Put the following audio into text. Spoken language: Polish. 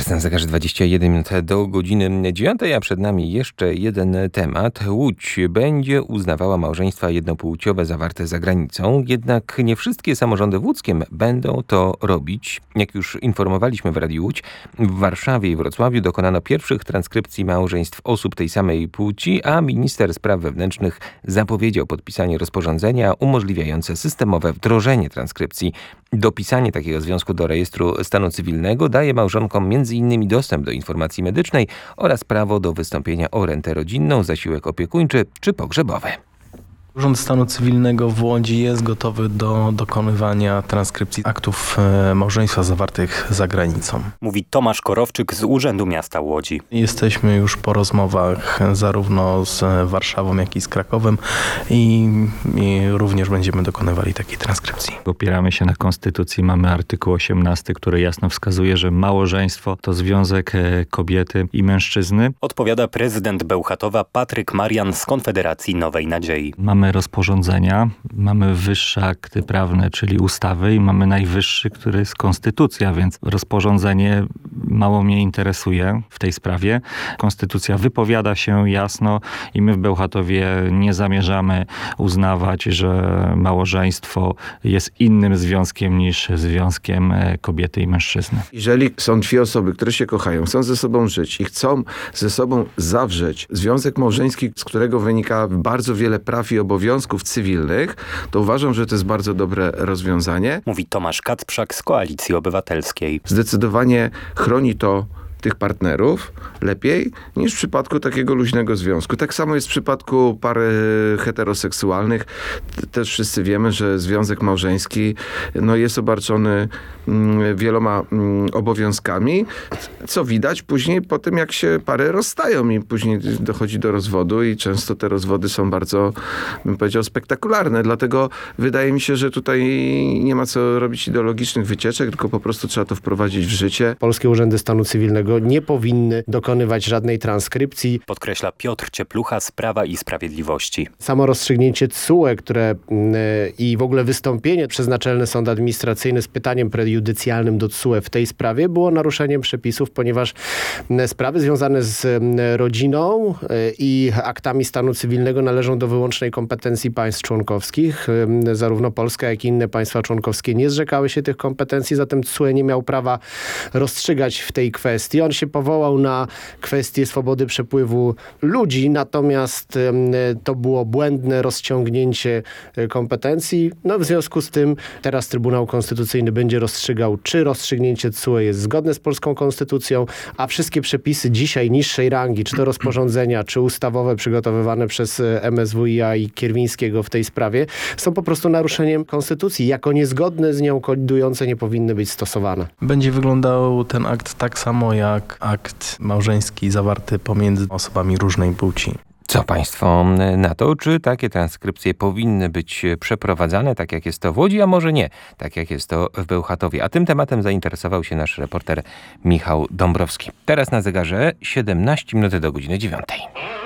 Teraz na zegarze 21 minut do godziny 9, a przed nami jeszcze jeden temat. Łódź będzie uznawała małżeństwa jednopłciowe zawarte za granicą, jednak nie wszystkie samorządy łódzkie będą to robić. Jak już informowaliśmy w Radiu Łódź, w Warszawie i Wrocławiu dokonano pierwszych transkrypcji małżeństw osób tej samej płci, a minister spraw wewnętrznych zapowiedział podpisanie rozporządzenia umożliwiające systemowe wdrożenie transkrypcji. Dopisanie takiego związku do rejestru stanu cywilnego daje małżonkom m.in. dostęp do informacji medycznej oraz prawo do wystąpienia o rentę rodzinną, zasiłek opiekuńczy czy pogrzebowy. Urząd Stanu Cywilnego w Łodzi jest gotowy do dokonywania transkrypcji aktów małżeństwa zawartych za granicą. Mówi Tomasz Korowczyk z Urzędu Miasta Łodzi. Jesteśmy już po rozmowach zarówno z Warszawą, jak i z Krakowem i również będziemy dokonywali takiej transkrypcji. Opieramy się na Konstytucji, mamy artykuł 18, który jasno wskazuje, że małżeństwo to związek kobiety i mężczyzny. Odpowiada prezydent Bełchatowa Patryk Marian z Konfederacji Nowej Nadziei. Mamy rozporządzenia, mamy wyższe akty prawne, czyli ustawy i mamy najwyższy, który jest konstytucja, więc rozporządzenie mało mnie interesuje w tej sprawie. Konstytucja wypowiada się jasno i my w Bełchatowie nie zamierzamy uznawać, że małżeństwo jest innym związkiem niż związkiem kobiety i mężczyzny. Jeżeli są dwie osoby, które się kochają, chcą ze sobą żyć i chcą ze sobą zawrzeć związek małżeński, z którego wynika bardzo wiele praw i obowiązków cywilnych, to uważam, że to jest bardzo dobre rozwiązanie. Mówi Tomasz Kacprzak z Koalicji Obywatelskiej. Zdecydowanie chroni to tych partnerów lepiej niż w przypadku takiego luźnego związku. Tak samo jest w przypadku par heteroseksualnych. Też wszyscy wiemy, że związek małżeński jest obarczony wieloma obowiązkami, co widać później po tym, jak się pary rozstają i później dochodzi do rozwodu i często te rozwody są bardzo, bym powiedział, spektakularne. Dlatego wydaje mi się, że tutaj nie ma co robić ideologicznych wycieczek, tylko po prostu trzeba to wprowadzić w życie. Polskie urzędy stanu cywilnego nie powinny dokonywać żadnej transkrypcji. Podkreśla Piotr Cieplucha z Prawa i Sprawiedliwości. Samo rozstrzygnięcie TSUE, i w ogóle wystąpienie przez Naczelny Sąd Administracyjny z pytaniem prejudycjalnym do TSUE w tej sprawie było naruszeniem przepisów, ponieważ sprawy związane z rodziną i aktami stanu cywilnego należą do wyłącznej kompetencji państw członkowskich. Zarówno Polska, jak i inne państwa członkowskie nie zrzekały się tych kompetencji, zatem TSUE nie miał prawa rozstrzygać w tej kwestii. On się powołał na kwestię swobody przepływu ludzi, natomiast to było błędne rozciągnięcie kompetencji. W związku z tym teraz Trybunał Konstytucyjny będzie rozstrzygał, czy rozstrzygnięcie TSUE jest zgodne z polską konstytucją, a wszystkie przepisy dzisiaj niższej rangi, czy to rozporządzenia, czy ustawowe przygotowywane przez MSWiA i Kierwińskiego w tej sprawie, są po prostu naruszeniem konstytucji. Jako niezgodne z nią, kolidujące nie powinny być stosowane. Będzie wyglądał ten akt tak samo jak akt małżeński zawarty pomiędzy osobami różnej płci. Co państwo na to? Czy takie transkrypcje powinny być przeprowadzane, tak jak jest to w Łodzi, a może nie, tak jak jest to w Bełchatowie? A tym tematem zainteresował się nasz reporter Michał Dąbrowski. Teraz na zegarze 17 minut do godziny 9.